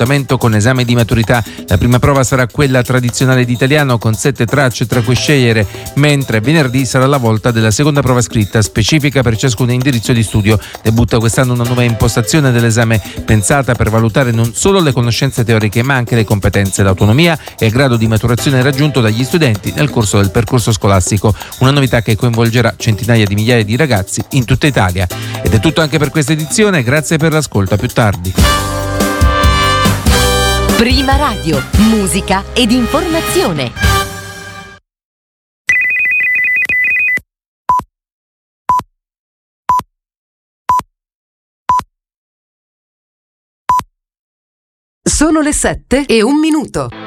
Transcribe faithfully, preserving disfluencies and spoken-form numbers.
appuntamento con esame di maturità. La prima prova sarà quella tradizionale di italiano con sette tracce tra cui scegliere, mentre venerdì sarà la volta della seconda prova scritta specifica per ciascun indirizzo di studio. Debutta quest'anno una nuova impostazione dell'esame pensata per valutare non solo le conoscenze teoriche ma anche le competenze, l'autonomia e il grado di maturazione raggiunto dagli studenti nel corso del percorso scolastico. Una novità che coinvolgerà centinaia di migliaia di ragazzi in tutta Italia. Ed è tutto anche per questa edizione, grazie per l'ascolto, a più tardi. Prima Radio, musica ed informazione. Sono le sette e un minuto.